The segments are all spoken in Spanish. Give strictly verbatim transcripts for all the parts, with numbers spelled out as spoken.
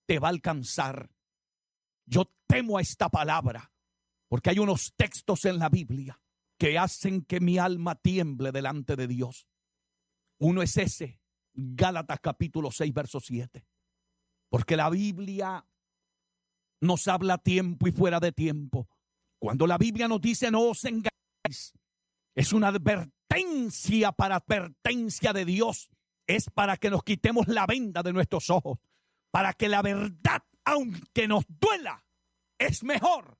te va a alcanzar. Yo temo a esta palabra, porque hay unos textos en la Biblia que hacen que mi alma tiemble delante de Dios. Uno es ese, Gálatas capítulo seis, verso siete. Porque la Biblia nos habla a tiempo y fuera de tiempo. Cuando la Biblia nos dice no os engañéis, es una advertencia para advertencia de Dios. Es para que nos quitemos la venda de nuestros ojos. Para que la verdad, aunque nos duela, es mejor.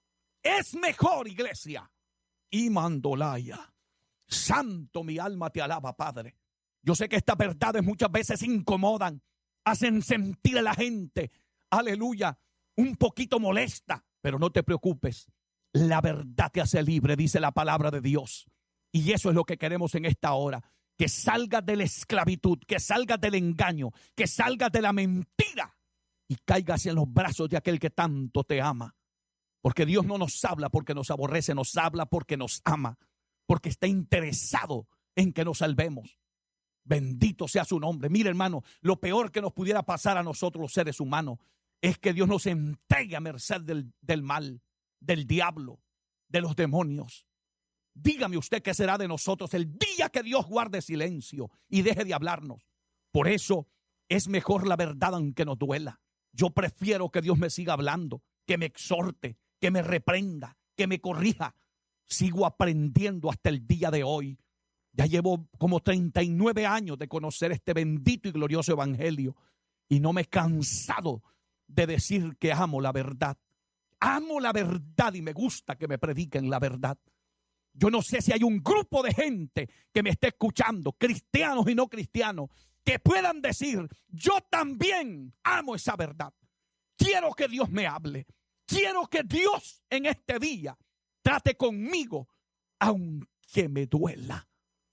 Es mejor, iglesia. Y mandolaya. Santo, mi alma te alaba, Padre. Yo sé que estas verdades muchas veces incomodan. Hacen sentir a la gente, aleluya, un poquito molesta. Pero no te preocupes. La verdad te hace libre, dice la palabra de Dios. Y eso es lo que queremos en esta hora. Que salgas de la esclavitud, que salgas del engaño, que salgas de la mentira y caigas en los brazos de aquel que tanto te ama. Porque Dios no nos habla porque nos aborrece, nos habla porque nos ama, porque está interesado en que nos salvemos. Bendito sea su nombre. Mire, hermano, lo peor que nos pudiera pasar a nosotros los seres humanos es que Dios nos entregue a merced del, del mal, del diablo, de los demonios. Dígame usted qué será de nosotros el día que Dios guarde silencio y deje de hablarnos. Por eso es mejor la verdad aunque nos duela. Yo prefiero que Dios me siga hablando, que me exhorte, que me reprenda, que me corrija. Sigo aprendiendo hasta el día de hoy. Ya llevo como treinta y nueve años de conocer este bendito y glorioso evangelio y no me he cansado de decir que amo la verdad. Amo la verdad y me gusta que me prediquen la verdad. Yo no sé si hay un grupo de gente que me esté escuchando, cristianos y no cristianos, que puedan decir, yo también amo esa verdad. Quiero que Dios me hable. Quiero que Dios en este día trate conmigo, aunque me duela.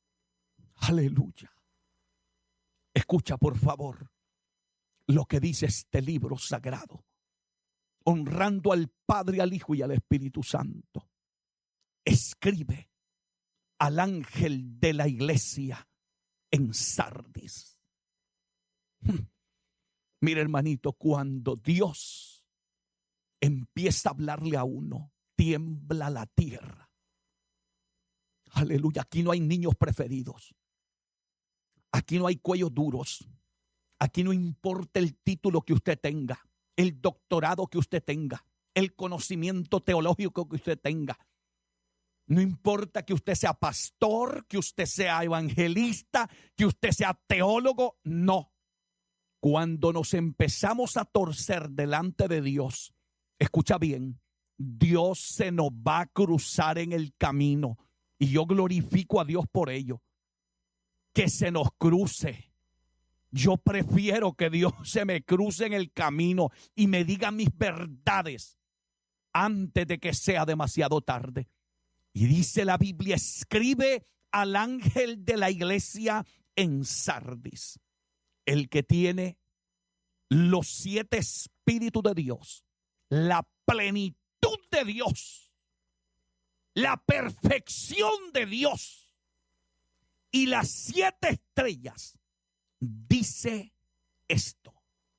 Aleluya. Escucha, por favor, lo que dice este libro sagrado. Honrando al Padre, al Hijo y al Espíritu Santo. Escribe al ángel de la iglesia en Sardis. Mira, hermanito, cuando Dios empieza a hablarle a uno, tiembla la tierra. Aleluya, aquí no hay niños preferidos. Aquí no hay cuellos duros. Aquí no importa el título que usted tenga, el doctorado que usted tenga, el conocimiento teológico que usted tenga. No importa que usted sea pastor, que usted sea evangelista, que usted sea teólogo, no. Cuando nos empezamos a torcer delante de Dios, escucha bien, Dios se nos va a cruzar en el camino y yo glorifico a Dios por ello. Que se nos cruce. Yo prefiero que Dios se me cruce en el camino y me diga mis verdades antes de que sea demasiado tarde. Y dice la Biblia, escribe al ángel de la iglesia en Sardis, el que tiene los siete espíritus de Dios, la plenitud de Dios, la perfección de Dios y las siete estrellas, dice esto.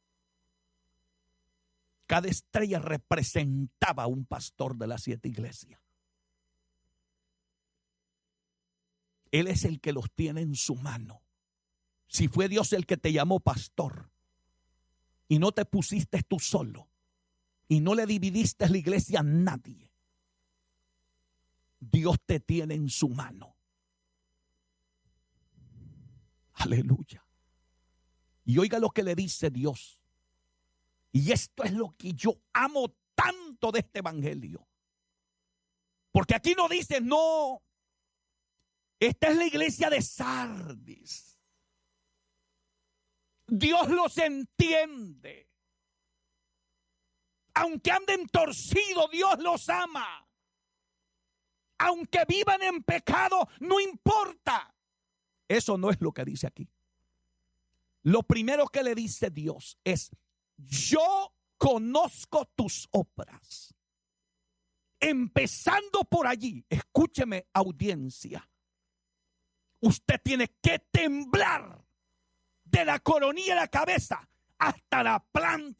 Cada estrella representaba a un pastor de las siete iglesias. Él es el que los tiene en su mano. Si fue Dios el que te llamó pastor y no te pusiste tú solo y no le dividiste la iglesia a nadie, Dios te tiene en su mano. Aleluya. Y oiga lo que le dice Dios. Y esto es lo que yo amo tanto de este evangelio. Porque aquí no dice, no, esta es la iglesia de Sardis. Dios los entiende. Aunque anden torcidos, Dios los ama. Aunque vivan en pecado, no importa. Eso no es lo que dice aquí. Lo primero que le dice Dios es, yo conozco tus obras. Empezando por allí, escúcheme, audiencia. Usted tiene que temblar de la coronilla de la cabeza hasta la planta